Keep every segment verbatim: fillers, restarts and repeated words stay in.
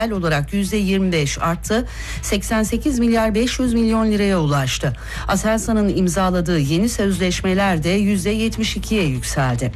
olarak yüzde yirmi beş arttı, seksen sekiz milyar beş yüz milyon liraya ulaştı. Aselsan'ın imzaladığı yeni sözleşmeler de yüzde yetmiş ikiye yükseldi.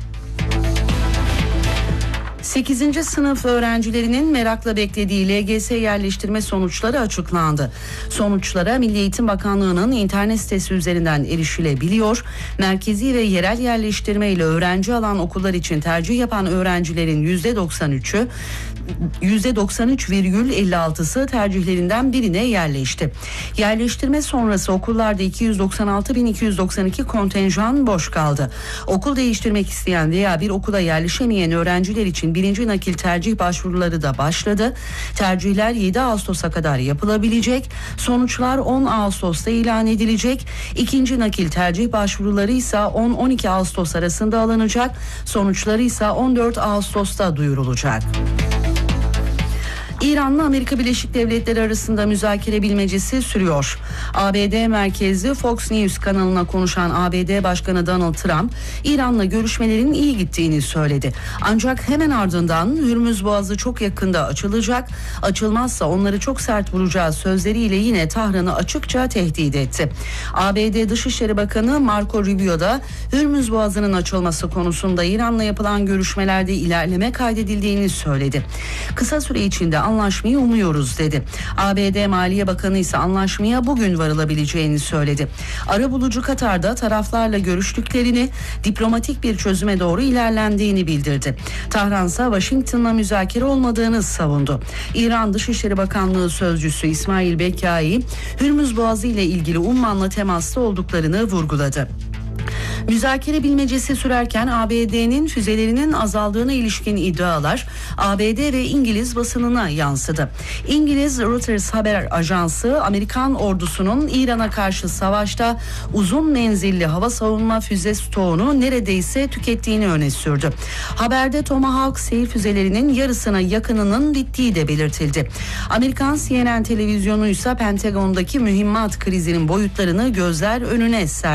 sekizinci sınıf öğrencilerinin merakla beklediği L G S yerleştirme sonuçları açıklandı. Sonuçlara Milli Eğitim Bakanlığı'nın internet sitesi üzerinden erişilebiliyor. Merkezi ve yerel yerleştirme ile öğrenci alan okullar için tercih yapan öğrencilerin yüzde doksan üçü yüzde doksan üç virgül elli altısı tercihlerinden birine yerleşti. Yerleştirme sonrası okullarda iki yüz doksan altı bin iki yüz doksan iki kontenjan boş kaldı. Okul değiştirmek isteyen veya bir okula yerleşemeyen öğrenciler için birinci nakil tercih başvuruları da başladı. Tercihler yedi Ağustos'a kadar yapılabilecek. Sonuçlar on Ağustos'ta ilan edilecek. İkinci nakil tercih başvuruları ise on on iki Ağustos arasında alınacak. Sonuçları ise on dört Ağustos'ta duyurulacak. İran'la Amerika Birleşik Devletleri arasında müzakere bilmecesi sürüyor. A B D merkezli Fox News kanalına konuşan A B D Başkanı Donald Trump, İran'la görüşmelerin iyi gittiğini söyledi. Ancak hemen ardından Hürmüz Boğazı çok yakında açılacak, açılmazsa onları çok sert vuracağı sözleriyle yine Tahran'ı açıkça tehdit etti. A B D Dışişleri Bakanı Marco Rubio da Hürmüz Boğazı'nın açılması konusunda İran'la yapılan görüşmelerde ilerleme kaydedildiğini söyledi. Kısa süre içinde anlaşmayı umuyoruz dedi. A B D Maliye Bakanı ise anlaşmaya bugün varılabileceğini söyledi. Arabulucu Katar'da taraflarla görüştüklerini, diplomatik bir çözüme doğru ilerlendiğini bildirdi. Tahran ise Washington'la müzakere olmadığını savundu. İran Dışişleri Bakanlığı Sözcüsü İsmail Bekai, Hürmüz Boğazı ile ilgili Umman'la temasta olduklarını vurguladı. Müzakere bilmecesi sürerken A B D'nin füzelerinin azaldığına ilişkin iddialar A B D ve İngiliz basınına yansıdı. İngiliz Reuters haber ajansı Amerikan ordusunun İran'a karşı savaşta uzun menzilli hava savunma füze stoğunu neredeyse tükettiğini öne sürdü. Haberde Tomahawk seyir füzelerinin yarısına yakınının bittiği de belirtildi. Amerikan C N N televizyonu ise Pentagon'daki mühimmat krizinin boyutlarını gözler önüne serdi.